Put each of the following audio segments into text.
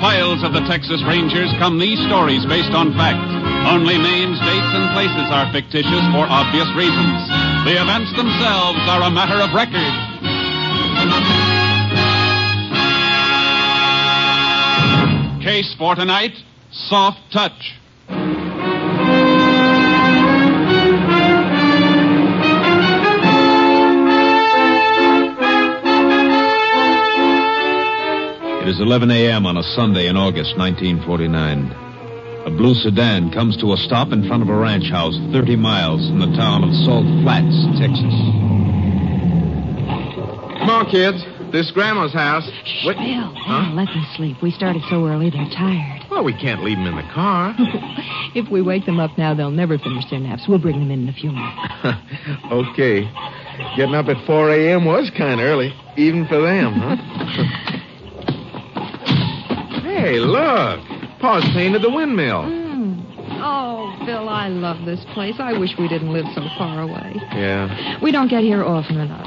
Files of the Texas Rangers come these stories based on fact. Only names, dates, and places are fictitious for obvious reasons. The events themselves are a matter of record. Case for tonight, Soft Touch. It is 11 a.m. on a Sunday in August 1949. A blue sedan comes to a stop in front of a ranch house 30 miles from the town of Salt Flats, Texas. Come on, kids. This is Grandma's house. Shh, Bill, let them sleep. We started so early, they're tired. Well, we can't leave them in the car. If we wake them up now, they'll never finish their naps. We'll bring them in a few minutes. Okay. Getting up at 4 a.m. was kind of early, even for them, huh? Hey, look. Pa's painted the windmill. Oh, Bill, I love this place. I wish we didn't live so far away. Yeah. We don't get here often enough.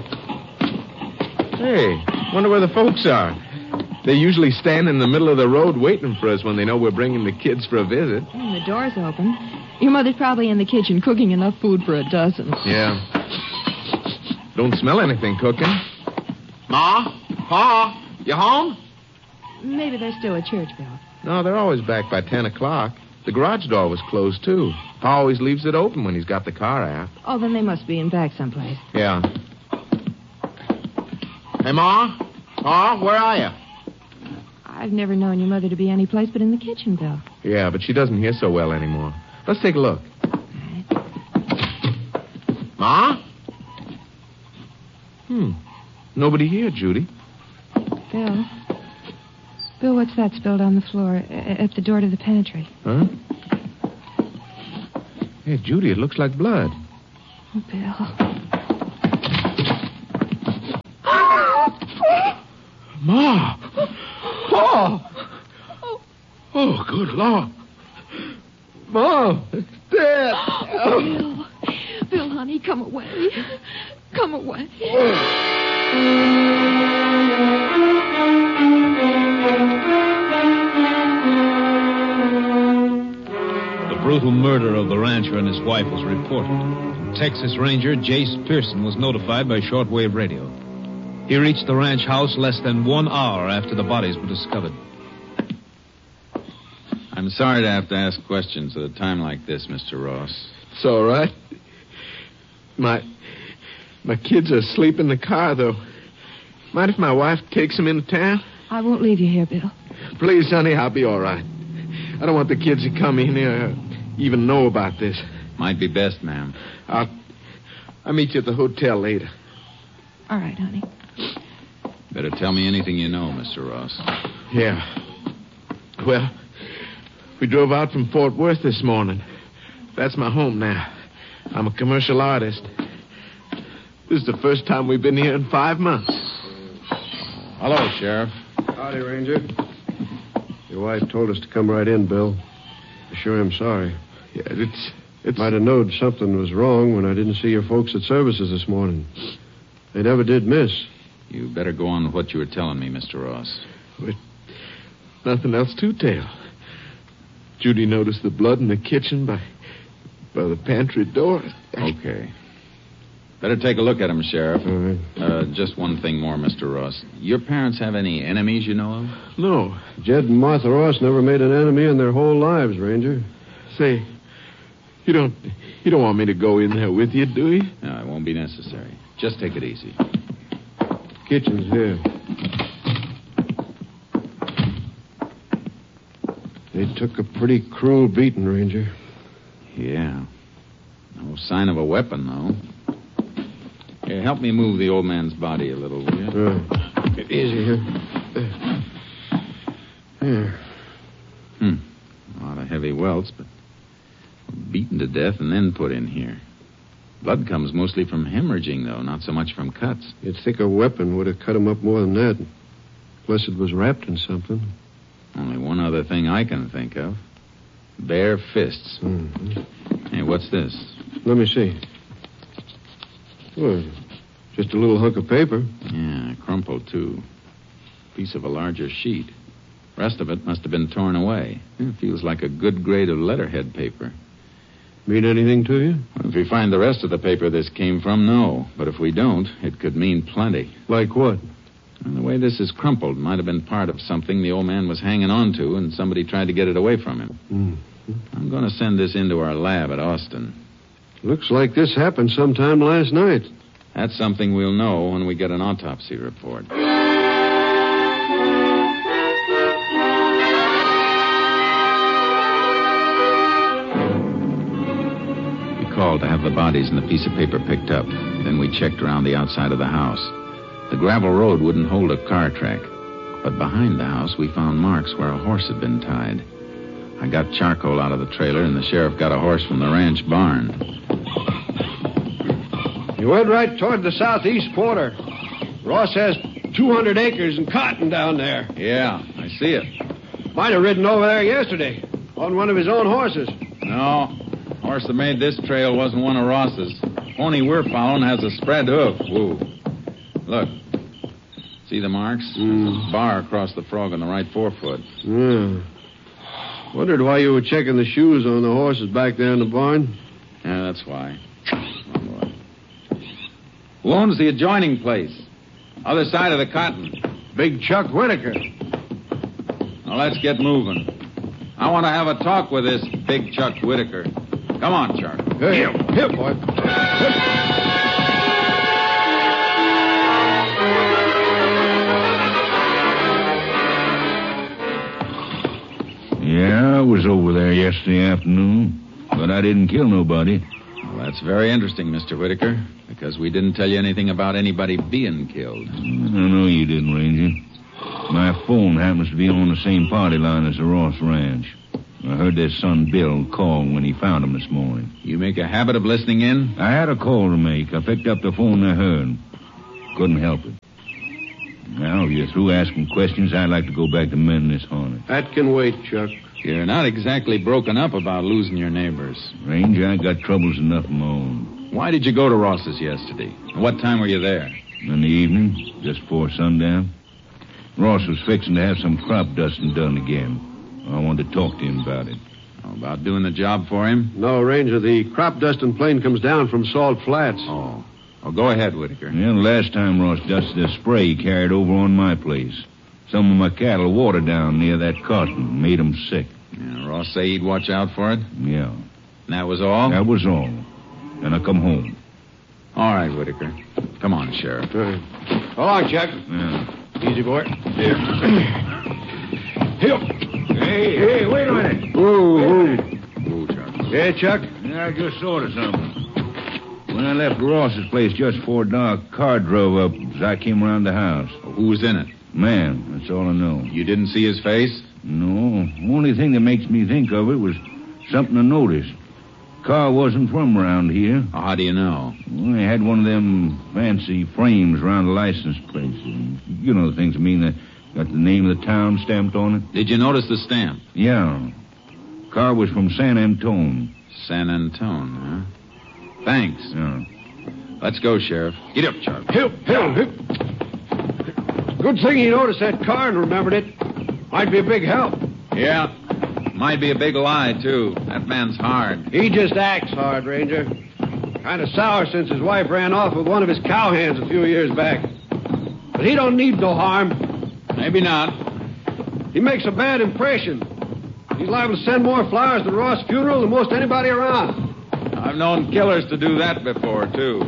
Hey, wonder where the folks are. They usually stand in the middle of the road waiting for us when they know we're bringing the kids for a visit. The door's open. Your mother's probably in the kitchen cooking enough food for a dozen. Yeah. Don't smell anything cooking. Ma? Pa? You home? Maybe they're still at church, Bill. No, they're always back by 10 o'clock. The garage door was closed, too. Pa always leaves it open when he's got the car out. Oh, then they must be in back someplace. Yeah. Hey, Ma? Ma, where are you? I've never known your mother to be any place but in the kitchen, Bill. Yeah, but she doesn't hear so well anymore. Let's take a look. All right. Ma? Nobody here, Judy. Bill, what's that spilled on the floor at the door to the pantry? Huh? Hey, Judy, it looks like blood. Oh, Bill. Ma! Pa! Oh, good Lord. Mom, it's dead. Oh, Bill, honey, come away. Come away. The brutal murder of the rancher and his wife was reported. Texas Ranger Jace Pearson was notified by shortwave radio. He reached the ranch house less than 1 hour after the bodies were discovered. I'm sorry to have to ask questions at a time like this, Mr. Ross. It's all right. My kids are asleep in the car, though. Mind if my wife takes them into town? I won't leave you here, Bill. Please, honey, I'll be all right. I don't want the kids to come in here or even know about this. Might be best, ma'am. I'll meet you at the hotel later. All right, honey. Better tell me anything you know, Mr. Ross. Yeah. Well, we drove out from Fort Worth this morning. That's my home now. I'm a commercial artist. This is the first time we've been here in 5 months. Hello, Sheriff. Howdy, Ranger. Your wife told us to come right in, Bill. I sure am sorry. Yeah, it's... Might have known something was wrong when I didn't see your folks at services this morning. They never did miss. You better go on with what you were telling me, Mr. Ross. But nothing else to tell. Judy noticed the blood in the kitchen by the pantry door. Okay. Better take a look at him, Sheriff. All right. Just one thing more, Mr. Ross. Your parents have any enemies you know of? No. Jed and Martha Ross never made an enemy in their whole lives, Ranger. Say, you don't want me to go in there with you, do you? No, it won't be necessary. Just take it easy. Kitchen's here. They took a pretty cruel beating, Ranger. Yeah. No sign of a weapon, though. Here, help me move the old man's body a little, will you? Right. Easy here. Here. A lot of heavy welts, but beaten to death and then put in here. Blood comes mostly from hemorrhaging, though, not so much from cuts. You'd think a weapon would have cut him up more than that. Unless it was wrapped in something. Only one other thing I can think of. Bare fists. Mm-hmm. Hey, what's this? Let me see. Well, just a little hunk of paper. Yeah, crumpled, too. Piece of a larger sheet. Rest of it must have been torn away. It feels like a good grade of letterhead paper. Mean anything to you? Well, if we find the rest of the paper this came from, no. But if we don't, it could mean plenty. Like what? And the way this is crumpled might have been part of something the old man was hanging on to, and somebody tried to get it away from him. I'm going to send this into our lab at Austin. Looks like this happened sometime last night. That's something we'll know when we get an autopsy report. We called to have the bodies and the piece of paper picked up. Then we checked around the outside of the house. The gravel road wouldn't hold a car track. But behind the house, we found marks where a horse had been tied. I got charcoal out of the trailer, and the sheriff got a horse from the ranch barn. You went right toward the southeast quarter. Ross has 200 acres and cotton down there. Yeah, I see it. Might have ridden over there yesterday on one of his own horses. No, horse that made this trail wasn't one of Ross's. Pony we're following has a spread hoof. Whoa. Look. See the marks? There's a bar across the frog on the right forefoot. Yeah. Wondered why you were checking the shoes on the horses back there in the barn. Yeah, that's why. Oh, boy. Who owns the adjoining place? Other side of the cotton. Big Chuck Whitaker. Now, let's get moving. I want to have a talk with this Big Chuck Whitaker. Come on, Chuck. Here, boy. Yeah, I was over there yesterday afternoon, but I didn't kill nobody. Well, that's very interesting, Mr. Whitaker, because we didn't tell you anything about anybody being killed. I know you didn't, Ranger. My phone happens to be on the same party line as the Ross Ranch. I heard their son Bill call when he found him this morning. You make a habit of listening in? I had a call to make. I picked up the phone I heard. Couldn't help it. Now, if you're through asking questions, I'd like to go back to mending this harness. That can wait, Chuck. You're not exactly broken up about losing your neighbors. Ranger, I got troubles enough of my own. Why did you go to Ross's yesterday? What time were you there? In the evening, just before sundown. Ross was fixing to have some crop dusting done again. I wanted to talk to him about it. About doing the job for him? No, Ranger, the crop dusting plane comes down from Salt Flats. Oh, go ahead, Whitaker. Yeah, the last time Ross dusted a spray he carried over on my place. Some of my cattle watered down near that cotton, made them sick. Yeah, Ross say he'd watch out for it? Yeah. And that was all? That was all. And I come home. All right, Whitaker. Come on, Sheriff. Hold on, Chuck. Yeah. Easy, boy. Here. Hey, wait a minute. Whoa. Chuck. Yeah, Chuck? Yeah, I just thought of something. When I left Ross's place just before dark, a car drove up as I came around the house. Who was in it? Man, that's all I know. You didn't see his face? No. Only thing that makes me think of it was something I noticed. Car wasn't from around here. Oh, how do you know? Well, they had one of them fancy frames around the license plate. You know the things I mean. That got the name of the town stamped on it. Did you notice the stamp? Yeah. Car was from San Antone. San Antone, huh? Thanks. Yeah. Let's go, Sheriff. Get up, Chuck. Hip. Good thing he noticed that car and remembered it. Might be a big help. Yeah. Might be a big lie, too. That man's hard. He just acts hard, Ranger. Kind of sour since his wife ran off with one of his cowhands a few years back. But he don't need no harm. Maybe not. He makes a bad impression. He's liable to send more flowers to Ross' funeral than most anybody around. I've known killers to do that before, too.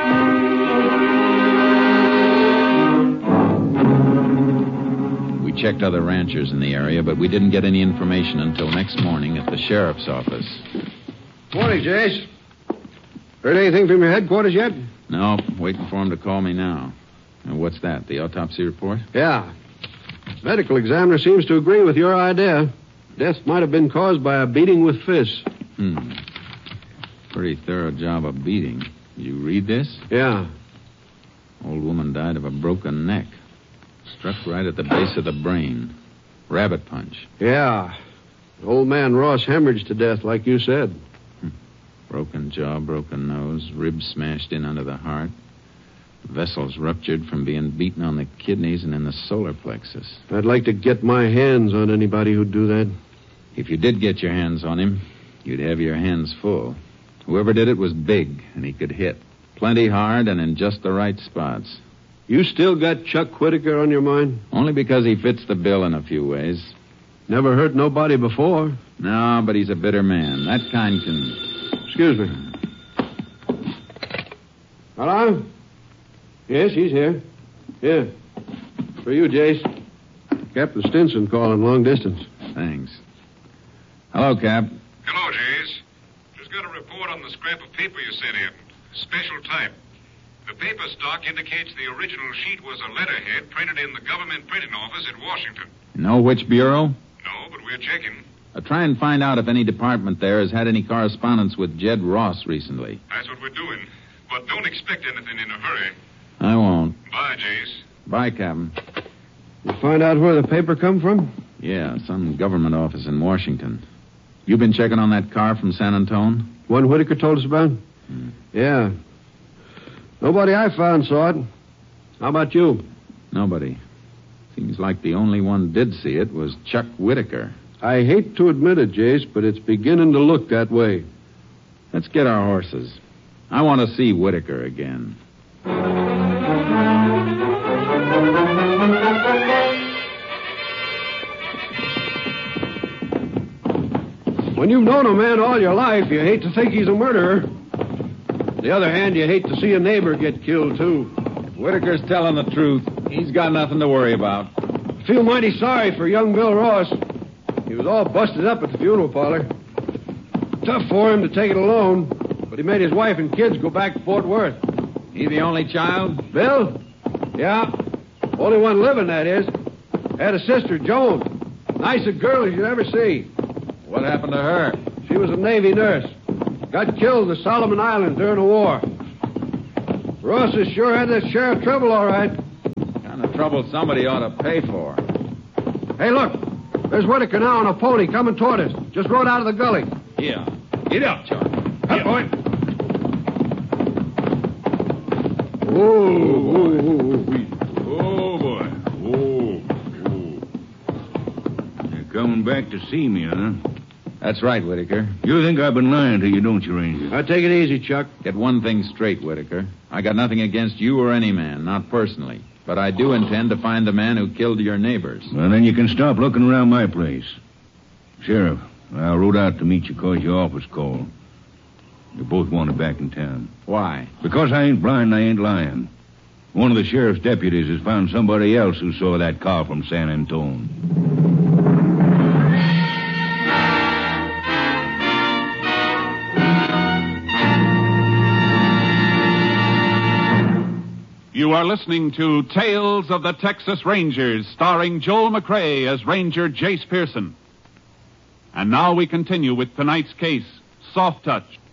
We checked other ranchers in the area, but we didn't get any information until next morning at the sheriff's office. Morning, Jace. Heard anything from your headquarters yet? No, waiting for him to call me now. And what's that, the autopsy report? Yeah. Medical examiner seems to agree with your idea. Death might have been caused by a beating with fists. Pretty thorough job of beating. Did you read this? Yeah. Old woman died of a broken neck. Struck right at the base of the brain. Rabbit punch. Yeah. Old man Ross hemorrhaged to death, like you said. Broken jaw, broken nose, ribs smashed in under the heart. Vessel's ruptured from being beaten on the kidneys and in the solar plexus. I'd like to get my hands on anybody who'd do that. If you did get your hands on him, you'd have your hands full. Whoever did it was big, and he could hit. Plenty hard and in just the right spots. You still got Chuck Whitaker on your mind? Only because he fits the bill in a few ways. Never hurt nobody before. No, but he's a bitter man. That kind can... Excuse me. Hello? Yes, he's here. Yeah. For you, Jace. Captain Stinson calling long distance. Thanks. Hello, Cap. Hello, Jace. Just got a report on the scrap of paper you sent in. Special type. The paper stock indicates the original sheet was a letterhead printed in the government printing office at Washington. You know which bureau? No, but we're checking. Try and find out if any department there has had any correspondence with Jed Ross recently. That's what we're doing. But don't expect anything in a hurry. I won't. Bye, Jace. Bye, Captain. You find out where the paper come from? Yeah, some government office in Washington. You been checking on that car from San Antone? One Whitaker told us about? Yeah. Nobody I found saw it. How about you? Nobody. Seems like the only one did see it was Chuck Whitaker. I hate to admit it, Jace, but it's beginning to look that way. Let's get our horses. I want to see Whitaker again. When you've known a man all your life, you hate to think he's a murderer. On the other hand, you hate to see a neighbor get killed, too. If Whitaker's telling the truth, he's got nothing to worry about. I feel mighty sorry for young Bill Ross. He was all busted up at the funeral parlor. Tough for him to take it alone, but he made his wife and kids go back to Fort Worth. He the only child? Bill? Yeah. Only one living, that is. Had a sister, Joan. Nice a girl as you'd ever see. What happened to her? She was a Navy nurse. Got killed in the Solomon Islands during the war. Ross has sure had that sheriff trouble, all right. Kind of trouble somebody ought to pay for. Hey, look. There's Whitaker now on a pony coming toward us. Just rode out of the gully. Yeah. Get up, Charlie. Up, boy. Oh, boy. You're coming back to see me, huh? That's right, Whitaker. You think I've been lying to you, don't you, Ranger? Now, take it easy, Chuck. Get one thing straight, Whitaker. I got nothing against you or any man, not personally. But I do intend to find the man who killed your neighbors. Well, then you can stop looking around my place. Sheriff, I rode out to meet you because your office called. You both wanted back in town. Why? Because I ain't blind and I ain't lying. One of the sheriff's deputies has found somebody else who saw that car from San Antone. You are listening to Tales of the Texas Rangers, starring Joel McRae as Ranger Jace Pearson. And now we continue with tonight's case, Soft Touch.